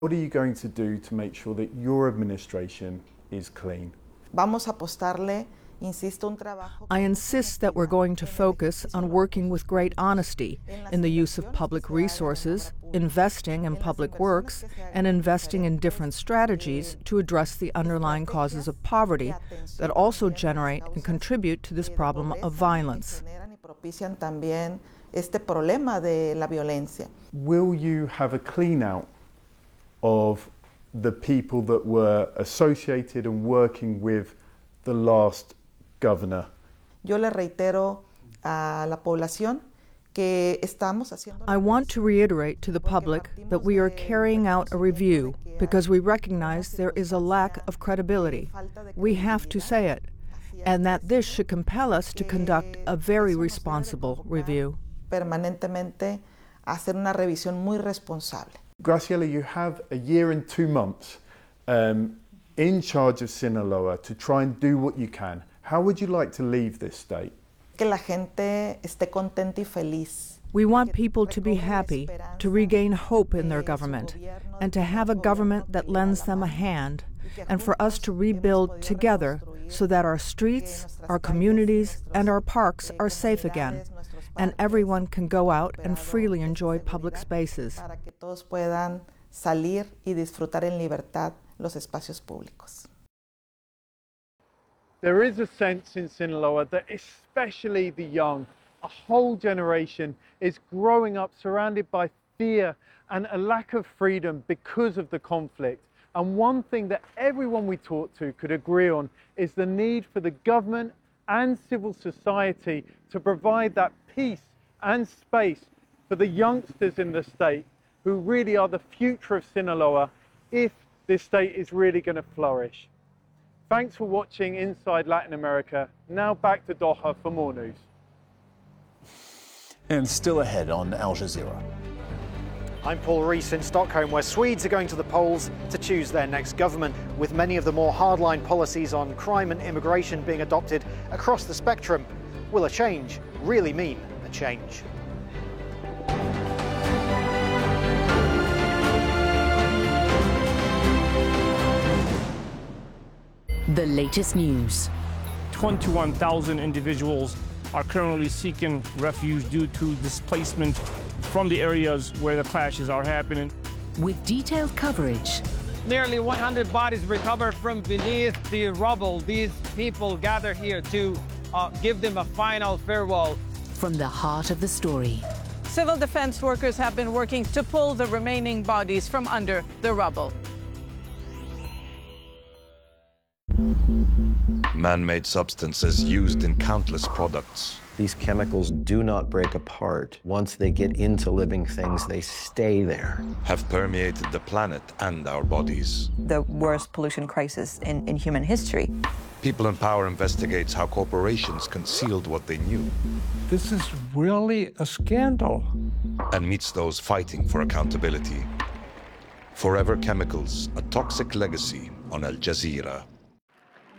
What are you going to do to make sure that your administration is clean? Vamos a apostarle, insisto, un trabajo. I insist that we're going to focus on working with great honesty in the use of public resources, investing in public works, and investing in different strategies to address the underlying causes of poverty that also generate and contribute to this problem of violence. Propician también este problema de la violencia. Will you have a clean out of the people that were associated and working with the last governor? Yo le reitero a la población que estamos haciendo. I want to reiterate to the public that we are carrying out a review because we recognize there is a lack of credibility. We have to say it, and that this should compel us to conduct a very responsible review. Permanentemente hacer una revisión muy responsable. Graciela, you have a year and 2 months in charge of Sinaloa to try and do what you can. How would you like to leave this state? Que la gente esté contenta y feliz. We want people to be happy, to regain hope in their government, and to have a government that lends them a hand, and for us to rebuild together so that our streets, our communities, and our parks are safe again, and everyone can go out and freely enjoy public spaces. Para que todos puedan salir y disfrutar en libertad los espacios públicos. There is a sense in Sinaloa that especially the young, a whole generation is growing up surrounded by fear and a lack of freedom because of the conflict. And one thing that everyone we talk to could agree on is the need for the government and civil society to provide that peace and space for the youngsters in the state who really are the future of Sinaloa if this state is really going to flourish. Thanks for watching Inside Latin America. Now back to Doha for more news. And still ahead on Al Jazeera. I'm Paul Rees in Stockholm, where Swedes are going to the polls to choose their next government, with many of the more hardline policies on crime and immigration being adopted across the spectrum. Will a change really mean a change? The latest news. 21,000 individuals are currently seeking refuge due to displacement from the areas where the clashes are happening. With detailed coverage. Nearly 100 bodies recovered from beneath the rubble. These people gather here to give them a final farewell. From the heart of the story. Civil defense workers have been working to pull the remaining bodies from under the rubble. Man-made substances used in countless products. These chemicals do not break apart. Once they get into living things, they stay there. Have permeated the planet and our bodies. The worst pollution crisis in human history. People in Power investigates how corporations concealed what they knew. This is really a scandal. And meets those fighting for accountability. Forever Chemicals, a toxic legacy on Al Jazeera.